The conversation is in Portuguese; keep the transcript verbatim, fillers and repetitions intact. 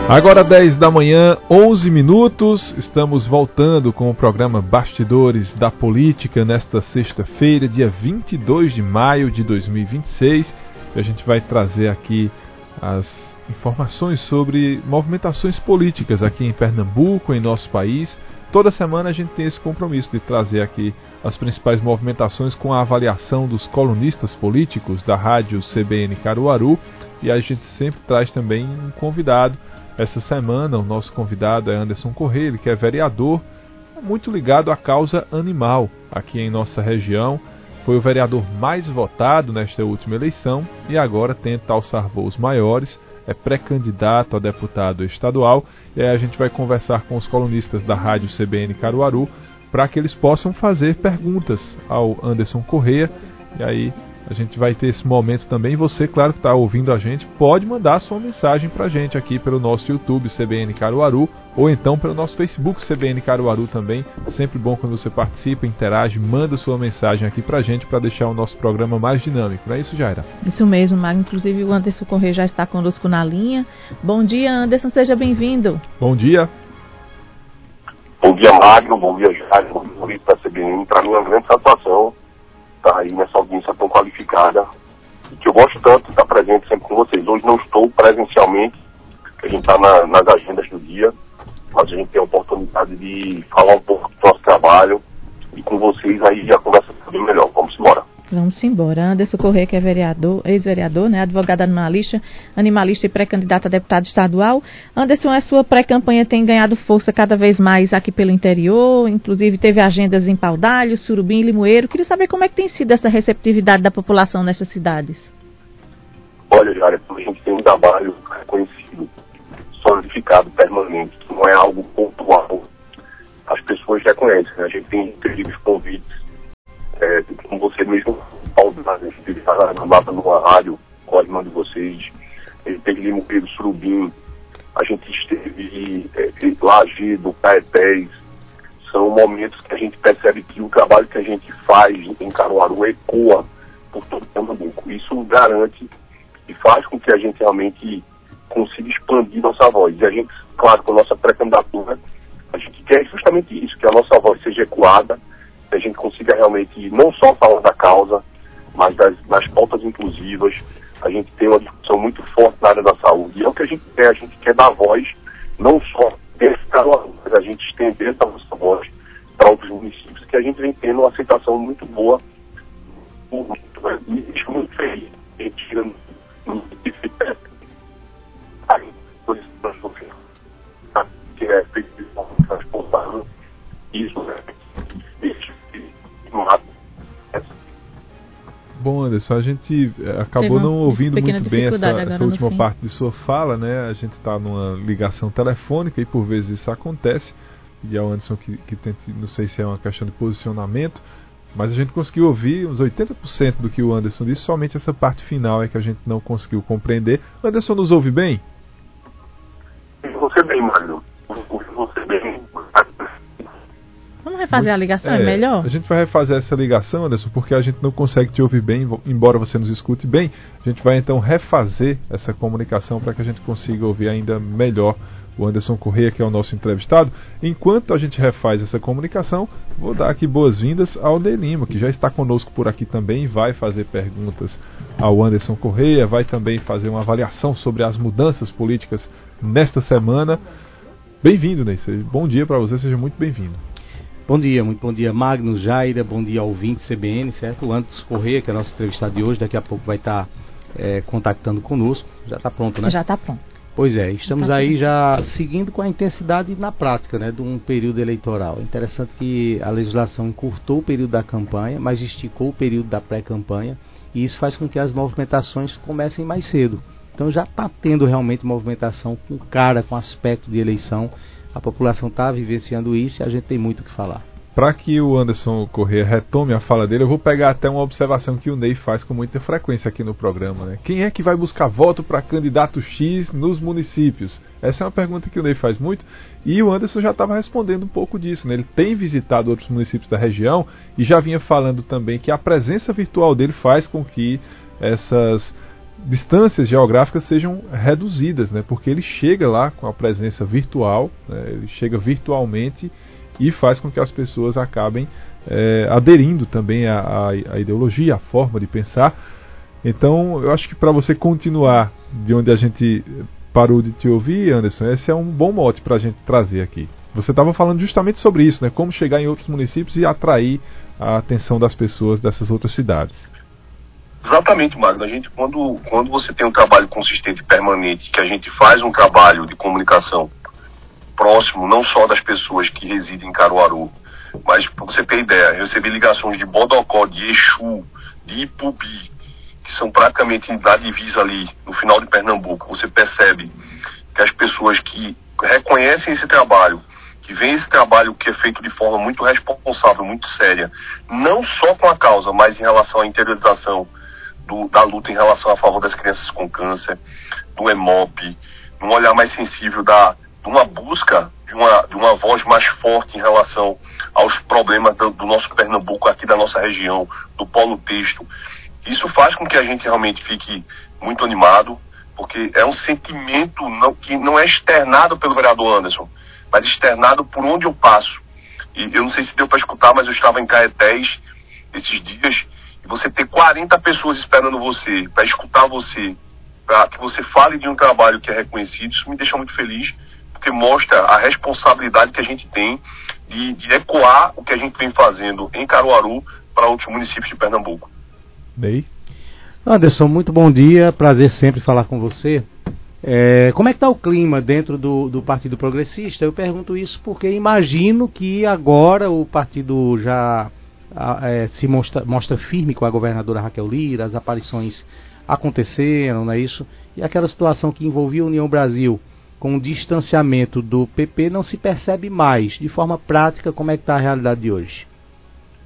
Agora dez da manhã, onze minutos, estamos voltando com o programa Bastidores da Política nesta sexta-feira, dia vinte e dois de maio de dois mil e vinte e seis. E a gente vai trazer aqui as informações sobre movimentações políticas aqui em Pernambuco, em nosso país. Toda semana a gente tem esse compromisso de trazer aqui as principais movimentações com a avaliação dos colunistas políticos da rádio C B N Caruaru. E a gente sempre traz também um convidado. Essa semana o nosso convidado é Anderson Corrêa, ele que é vereador, muito ligado à causa animal aqui em nossa região. Foi o vereador mais votado nesta última eleição e agora tenta alçar voos maiores, é pré-candidato a deputado estadual. E aí a gente vai conversar com os colunistas da rádio C B N Caruaru para que eles possam fazer perguntas ao Anderson Corrêa. E aí a gente vai ter esse momento também. Você, claro, que está ouvindo a gente, pode mandar sua mensagem para a gente aqui pelo nosso YouTube C B N Caruaru ou então pelo nosso Facebook C B N Caruaru também. Sempre bom quando você participa, interage, manda sua mensagem aqui para a gente para deixar o nosso programa mais dinâmico. Não é isso, Jaira? Isso mesmo, Magno. Inclusive o Anderson Corrêa já está conosco na linha. Bom dia, Anderson, seja bem-vindo. Bom dia. Bom dia, Magno. Bom dia, Jaira. Bom dia para a C B N. Para mim é uma grande satisfação estar aí nessa audiência tão qualificada e que eu gosto tanto de estar presente sempre com vocês. Hoje não estou presencialmente, porque a gente está na, nas agendas do dia, mas a gente tem a oportunidade de falar um pouco do nosso trabalho e com vocês aí a conversa está bem melhor. Vamos embora. Vamos embora. Anderson Corrêa, que é vereador, ex-vereador, né, advogado animalista, animalista e pré-candidato a deputado estadual. Anderson, a sua pré-campanha tem ganhado força cada vez mais aqui pelo interior, inclusive teve agendas em Paudalho, Surubim e Limoeiro. Queria saber como é que tem sido essa receptividade da população nessas cidades. Olha, Jária, a gente tem um trabalho reconhecido, solidificado, permanente, que não é algo pontual. As pessoas reconhecem, né? A gente tem recebido os convites. É, como você mesmo, Paulo, a gente teve lá numa rádio com a irmã de vocês, ele teve Limoeiro, Surubim, a gente esteve é, Lajeado, Caetés. São momentos que a gente percebe que o trabalho que a gente faz em Caruaru ecoa por todo o Pernambuco. Isso garante e faz com que a gente realmente consiga expandir nossa voz. E a gente, claro, com a nossa pré-candidatura, a gente quer justamente isso, que a nossa voz seja ecoada, que a gente consiga realmente não só falar da causa, mas das, das pautas inclusivas. A gente tem uma discussão muito forte na área da saúde. E é o que a gente quer, a gente quer dar voz, não só desse Caruaru, mas a gente estender essa nossa voz para outros municípios, que a gente vem tendo uma aceitação muito boa. Me deixa muito feliz. A gente tira no que é feito de forma responsável. Isso é Bom, Anderson, a gente acabou não ouvindo muito bem essa, essa última parte de sua fala, né? A gente está numa ligação telefônica e por vezes isso acontece. E ao Anderson que, que tem, não sei se é uma questão de posicionamento, mas a gente conseguiu ouvir uns oitenta por cento do que o Anderson disse, somente essa parte final é que a gente não conseguiu compreender. Anderson, nos ouve bem? Você bem, Mário. Você bem. Vamos refazer a ligação, é, é melhor? A gente vai refazer essa ligação, Anderson, porque a gente não consegue te ouvir bem, embora você nos escute bem. A gente vai então refazer essa comunicação para que a gente consiga ouvir ainda melhor o Anderson Corrêa, que é o nosso entrevistado. Enquanto a gente refaz essa comunicação, vou dar aqui boas-vindas ao Ney Lima, que já está conosco por aqui também, vai fazer perguntas ao Anderson Corrêa, vai também fazer uma avaliação sobre as mudanças políticas nesta semana. Bem-vindo, Ney. Bom dia para você, seja muito bem-vindo. Bom dia, muito bom dia, Magno, Jaira, bom dia ao ouvinte C B N, certo? O Anderson Corrêa, que é nosso entrevistado de hoje, daqui a pouco vai estar é, contactando conosco. Já está pronto, né? Já está pronto. Pois é, estamos tá aí pronto. já seguindo com a intensidade na prática, né, de um período eleitoral. É interessante que a legislação encurtou o período da campanha, mas esticou o período da pré-campanha, e isso faz com que as movimentações comecem mais cedo. Então já está tendo realmente movimentação com cara, com aspecto de eleição. A população está vivenciando isso e a gente tem muito o que falar. Para que o Anderson Corrêa retome a fala dele, eu vou pegar até uma observação que o Ney faz com muita frequência aqui no programa, né? Quem é que vai buscar voto para candidato X nos municípios? Essa é uma pergunta que o Ney faz muito e o Anderson já estava respondendo um pouco disso, né? Ele tem visitado outros municípios da região e já vinha falando também que a presença virtual dele faz com que essas distâncias geográficas sejam reduzidas, né? Porque ele chega lá com a presença virtual, né? Ele chega virtualmente e faz com que as pessoas acabem é, aderindo também à, à, à ideologia, à forma de pensar. Então, eu acho que para você continuar de onde a gente parou de te ouvir, Anderson, esse é um bom mote para a gente trazer aqui. Você estava falando justamente sobre isso, né? Como chegar em outros municípios e atrair a atenção das pessoas dessas outras cidades. Exatamente, Magno. A gente, quando, quando você tem um trabalho consistente e permanente, que a gente faz um trabalho de comunicação próximo, não só das pessoas que residem em Caruaru, mas, para você ter ideia, eu recebi ligações de Bodocó, de Exu, de Ipubi, que são praticamente na divisa ali, no final de Pernambuco. Você percebe que as pessoas que reconhecem esse trabalho, que veem esse trabalho que é feito de forma muito responsável, muito séria, não só com a causa, mas em relação à interiorização do, da luta em relação a favor das crianças com câncer, do EMOP, um olhar mais sensível da, de uma busca de uma, de uma voz mais forte em relação aos problemas do, do nosso Pernambuco, aqui da nossa região, do polo texto. Isso faz com que a gente realmente fique muito animado, porque é um sentimento não, que não é externado pelo vereador Anderson, mas externado por onde eu passo. E eu não sei se deu para escutar, mas eu estava em Caetés esses dias, e você ter quarenta pessoas esperando você, para escutar você, para que você fale de um trabalho que é reconhecido, isso me deixa muito feliz, porque mostra a responsabilidade que a gente tem de, de ecoar o que a gente vem fazendo em Caruaru para outros municípios de Pernambuco. Bem. Anderson, muito bom dia, prazer sempre falar com você. É, como é que está o clima dentro do, do Partido Progressista? Eu pergunto isso porque imagino que agora o partido já é, se mostra, mostra firme com a governadora Raquel Lira, as aparições aconteceram, não é isso? E aquela situação que envolvia a União Brasil com o distanciamento do P P não se percebe mais. De forma prática, como é que está a realidade de hoje?